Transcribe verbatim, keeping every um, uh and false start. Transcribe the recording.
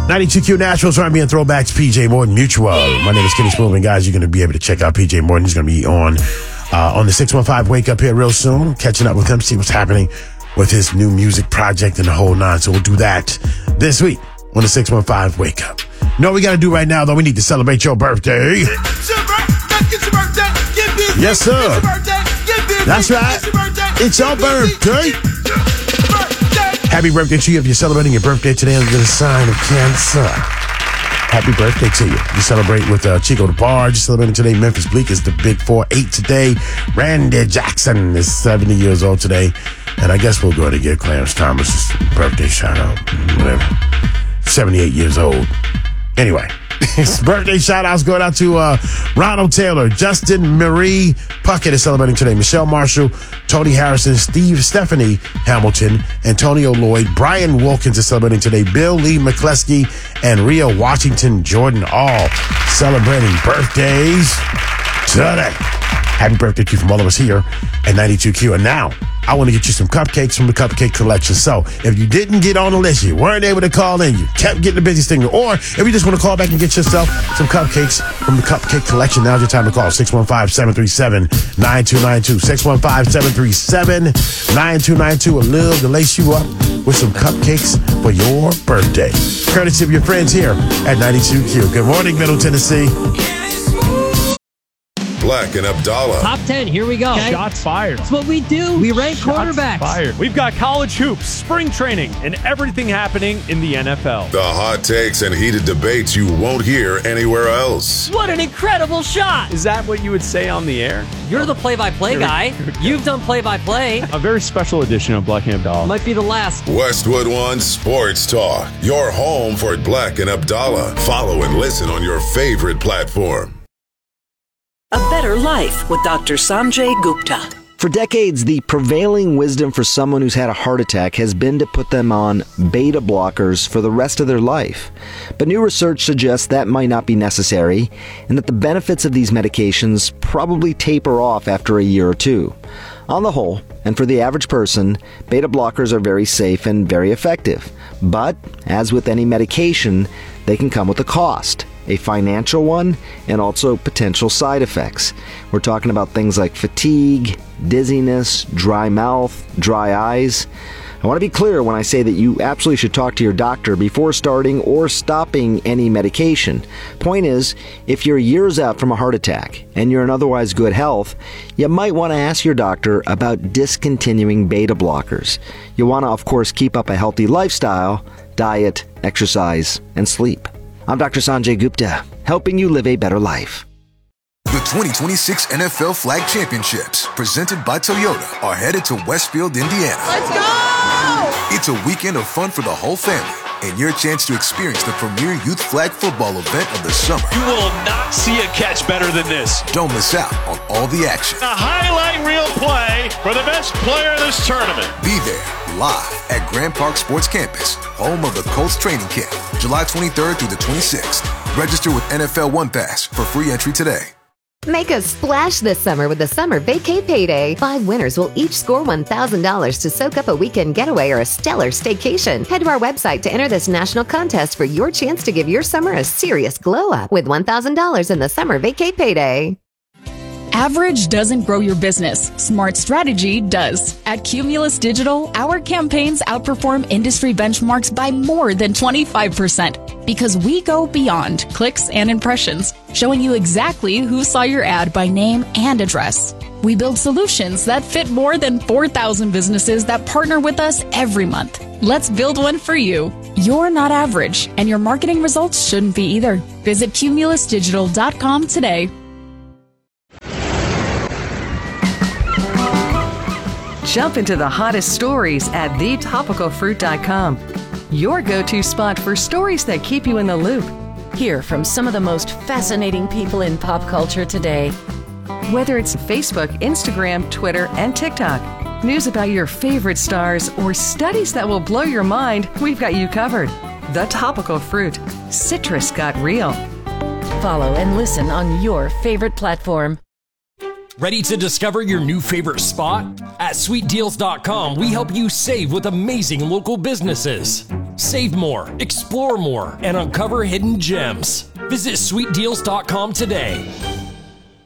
ninety-two Q Naturals, R and B and Throwbacks, P J Morton Mutual. My name is Kenny Smooth, and guys, you're going to be able to check out P J Morton. He's going to be on uh, on the six one five Wake Up here real soon, catching up with him, see what's happening with his new music project and the whole nine. So we'll do that this week on the six one five Wake Up. You know what we got to do right now, though? We need to celebrate your birthday. It's your birthday. It's your birthday. Get busy. Yes, sir. It's your birthday. Get busy. That's right. It's your birthday. It's your birthday. birthday. Happy birthday to you if you're celebrating your birthday today under the sign of Cancer. Happy birthday to you. You celebrate with uh, Chico DeBarge. Celebrating today. Memphis Bleak is the big four eight today. Randy Jackson is seventy years old today. And I guess we'll go ahead and give Clarence Thomas' birthday shout out. Whatever. seventy-eight years old. Anyway, his birthday shout outs going out to uh, Ronald Taylor, Justin Marie Puckett is celebrating today. Michelle Marshall, Tony Harrison, Steve Stephanie Hamilton, Antonio Lloyd, Brian Wilkins is celebrating today. Bill Lee McCleskey and Rhea Washington Jordan all celebrating birthdays today. Happy birthday to you from all of us here at ninety-two Q. And now, I want to get you some cupcakes from the Cupcake Collection. So, if you didn't get on the list, you weren't able to call in, you kept getting the busy stinger, or if you just want to call back and get yourself some cupcakes from the Cupcake Collection, now's your time to call. six one five, seven three seven, nine two nine two. six one five, seven three seven, nine two nine two. A little to lace you up with some cupcakes for your birthday. Courtesy of your friends here at ninety-two Q. Good morning, Middle Tennessee. Black and Abdallah. Top ten, here we go. Okay. Shots fired. That's what we do. We rank Shots quarterbacks. Fired. We've got college hoops, spring training, and everything happening in the N F L. The hot takes and heated debates you won't hear anywhere else. What an incredible shot. Is that what you would say on the air? You're the play-by-play Here we- guy. here we go. You've done play-by-play. A very special edition of Black and Abdallah. Might be the last. Westwood One Sports Talk. Your home for Black and Abdallah. Follow and listen on your favorite platform. A Better Life with Doctor Sanjay Gupta. For decades, the prevailing wisdom for someone who's had a heart attack has been to put them on beta blockers for the rest of their life. But new research suggests that might not be necessary, and that the benefits of these medications probably taper off after a year or two. On the whole, and for the average person, beta blockers are very safe and very effective. But, as with any medication, they can come with a cost. A financial one, and also potential side effects. We're talking about things like fatigue, dizziness, dry mouth, dry eyes. I want to be clear when I say that you absolutely should talk to your doctor before starting or stopping any medication. Point is, if you're years out from a heart attack and you're in otherwise good health, you might want to ask your doctor about discontinuing beta blockers. You want to, of course, keep up a healthy lifestyle, diet, exercise, and sleep. I'm Doctor Sanjay Gupta, helping you live a better life. The twenty twenty-six N F L Flag Championships, presented by Toyota, are headed to Westfield, Indiana. Let's go! It's a weekend of fun for the whole family, and your chance to experience the premier youth flag football event of the summer. You will not see a catch better than this. Don't miss out on all the action. A highlight reel play for the best player in this tournament. Be there, live at Grand Park Sports Campus, home of the Colts training camp, July twenty-third through the twenty-sixth. Register with N F L One Pass for free entry today. Make a splash this summer with the Summer Vacay Payday. Five winners will each score one thousand dollars to soak up a weekend getaway or a stellar staycation. Head to our website to enter this national contest for your chance to give your summer a serious glow up with one thousand dollars in the Summer Vacay Payday. Average doesn't grow your business. Smart strategy does. At Cumulus Digital, our campaigns outperform industry benchmarks by more than twenty-five percent because we go beyond clicks and impressions, showing you exactly who saw your ad by name and address. We build solutions that fit more than four thousand businesses that partner with us every month. Let's build one for you. You're not average, and your marketing results shouldn't be either. Visit cumulus digital dot com today. Jump into the hottest stories at the topical fruit dot com. Your go-to spot for stories that keep you in the loop. Hear from some of the most fascinating people in pop culture today. Whether it's Facebook, Instagram, Twitter, and TikTok, news about your favorite stars, or studies that will blow your mind, we've got you covered. The Topical Fruit. Citrus got real. Follow and listen on your favorite platform. Ready to discover your new favorite spot? At sweet deals dot com, we help you save with amazing local businesses. Save more, explore more, and uncover hidden gems. Visit sweet deals dot com today.